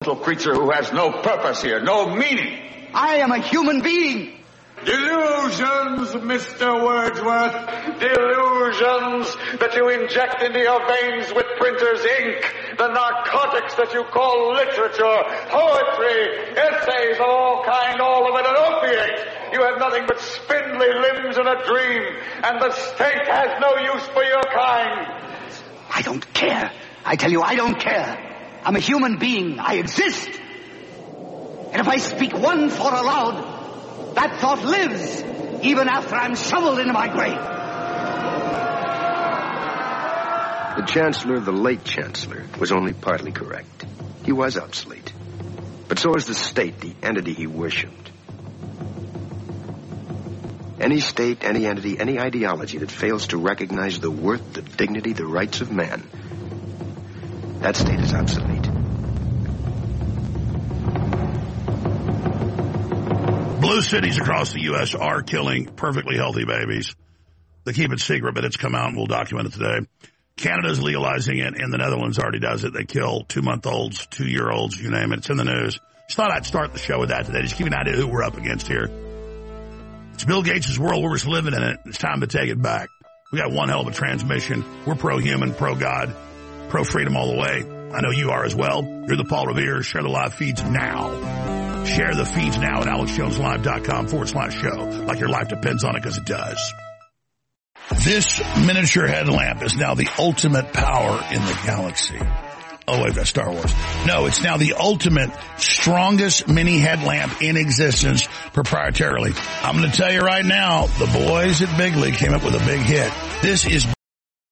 creature who has no purpose here, no meaning. I am a human being. Delusions, Mr. Wordsworth. Delusions that you inject into your veins with printer's ink. The narcotics that you call literature, poetry, essays of all kind, all of it an opiate. You have nothing but spindly limbs and a dream, and the state has no use for your kind. I don't care. I tell you, I don't care. I'm a human being. I exist. And if I speak one thought aloud, that thought lives, even after I'm shoveled into my grave. The Chancellor, the late Chancellor, was only partly correct. He was obsolete. But so is the state, the entity he worshipped. Any state, any entity, any ideology that fails to recognize the worth, the dignity, the rights of man, that state is obsolete. Blue cities across the U.S. are killing perfectly healthy babies. They keep it secret, but it's come out and we'll document it today. Canada's legalizing it, and the Netherlands already does it. They kill 2-month-olds, 2-year-olds, you name it. It's in the news. Just thought I'd start the show with that today. Just give you an idea who we're up against here. It's Bill Gates' world. We're just living in it. It's time to take it back. We got one hell of a transmission. We're pro-human, pro-God, pro-freedom all the way. I know you are as well. You're the Paul Revere. Share the live feeds now. Share the feeds now at AlexJonesLive.com/show. Like your life depends on it, because it does. This miniature headlamp is now the ultimate power in the galaxy. Oh, wait, that's Star Wars. No, it's now the ultimate, strongest mini headlamp in existence proprietarily. I'm going to tell you right now, the boys at Big League came up with a big hit. This is